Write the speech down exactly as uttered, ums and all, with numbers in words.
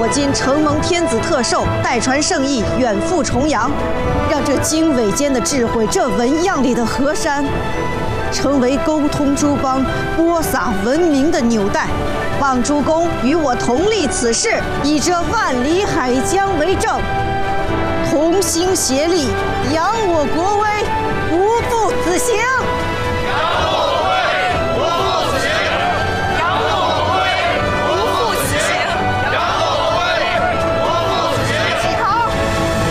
我今承蒙天子特授，代传圣意，远赴重洋，让这经纬间的智慧，这纹样里的河山，成为沟通诸邦、播撒文明的纽带。望诸公与我同立此事，以这万里海疆为证，同心协力，扬我国威，不负此行。